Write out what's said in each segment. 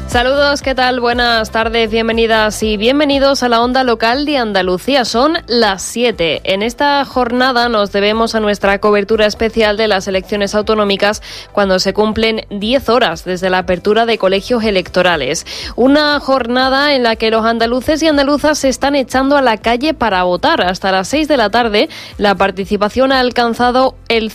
Saludos, ¿qué tal? Buenas tardes, bienvenidas y bienvenidos a la onda local de Andalucía. Son las 7. En esta jornada nos debemos a nuestra cobertura especial de las elecciones autonómicas cuando se cumplen 10 horas desde la apertura de colegios electorales. Una jornada en la que los andaluces y andaluzas se están echando a la calle para votar. Hasta las 6 de la tarde la participación ha alcanzado el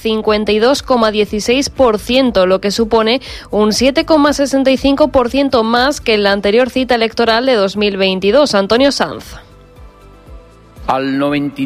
52,16%, lo que supone un 7,65% más que en la anterior cita electoral de 2022. Antonio Sanz. Al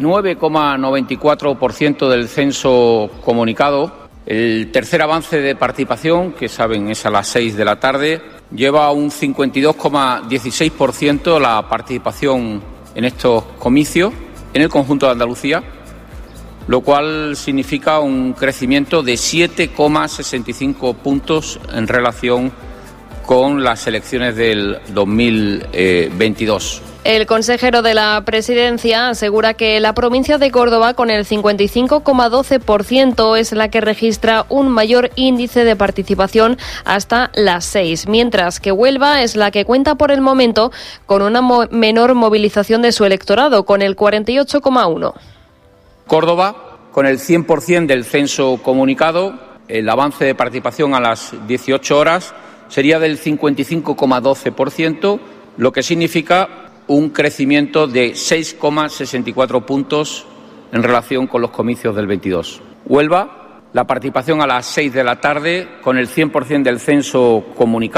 99,94% del censo comunicado, el tercer avance de participación, que saben es a las 6 de la tarde, lleva a un 52,16% la participación en estos comicios en el conjunto de Andalucía, lo cual significa un crecimiento de 7,65 puntos en relación con las elecciones del 2022. El consejero de la Presidencia asegura que la provincia de Córdoba, con el 55,12%, es la que registra un mayor índice de participación hasta las 6, mientras que Huelva es la que cuenta por el momento con una menor movilización de su electorado, con el 48,1%. Córdoba, con el 100% del censo comunicado, el avance de participación a las 18 horas sería del 55,12%, lo que significa un crecimiento de 6,64 puntos en relación con los comicios del 22. Huelva, la participación a las 6 de la tarde, con el 100% del censo comunicado,